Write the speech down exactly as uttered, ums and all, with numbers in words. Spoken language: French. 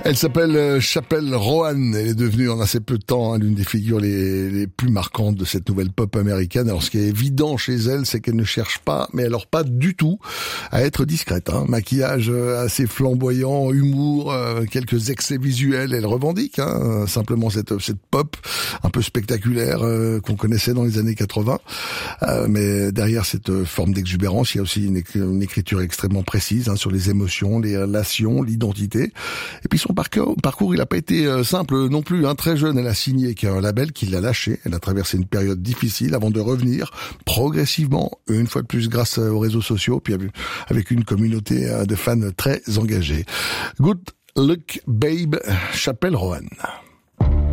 Elle s'appelle Chappell Roan. Elle est devenue en assez peu de temps hein, l'une des figures les, les plus marquantes de cette nouvelle pop américaine. Alors ce qui est évident chez elle, c'est qu'elle ne cherche pas, mais alors pas du tout, à être discrète. Hein. Maquillage assez flamboyant, humour, euh, quelques excès visuels. Elle revendique hein, simplement cette, cette pop un peu spectaculaire euh, qu'on connaissait dans les années quatre-vingts. Euh, mais derrière cette forme d'exubérance, il y a aussi une, une écriture extrêmement précise hein, sur les émotions, les relations, l'identité. Et puis son parcours, parcours il n'a pas été euh, simple non plus. Hein. Très jeune, elle a signé avec un label qui l'a lâché. Elle a traversé une période difficile avant de revenir progressivement, une fois de plus grâce aux réseaux sociaux, puis avec une communauté euh, de fans très engagée. Good Luck Babe, Chappell Roan.